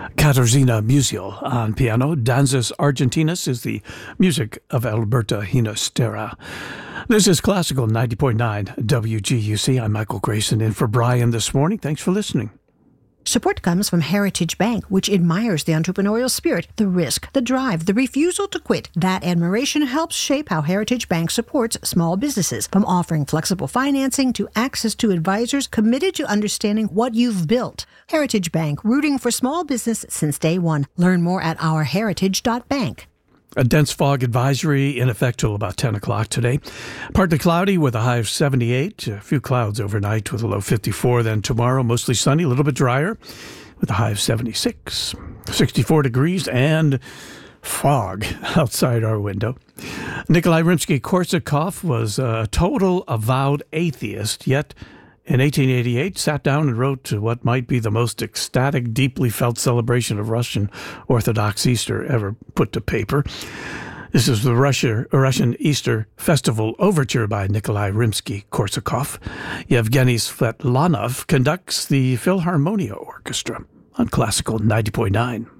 Katarzyna Musial on piano. Danzas Argentinus is the music of Alberta Ginastera. This is Classical 90.9 WGUC. I'm Michael Grayson in for Brian this morning. Thanks for listening. Support comes from Heritage Bank, which admires the entrepreneurial spirit, the risk, the drive, the refusal to quit. That admiration helps shape how Heritage Bank supports small businesses, from offering flexible financing to access to advisors committed to understanding what you've built. Heritage Bank, rooting for small business since day one. Learn more at ourheritage.bank. A dense fog advisory in effect till about 10 o'clock today. Partly cloudy with a high of 78. A few clouds overnight with a low 54. Then tomorrow, mostly sunny, a little bit drier with a high of 76. 64 degrees and fog outside our window. Nikolai Rimsky-Korsakov was a total avowed atheist, yet in 1888, sat down and wrote what might be the most ecstatic, deeply felt celebration of Russian Orthodox Easter ever put to paper. This is the Russian Easter Festival Overture by Nikolai Rimsky-Korsakov. Yevgeny Svetlanov conducts the Philharmonia Orchestra on Classical 90.9.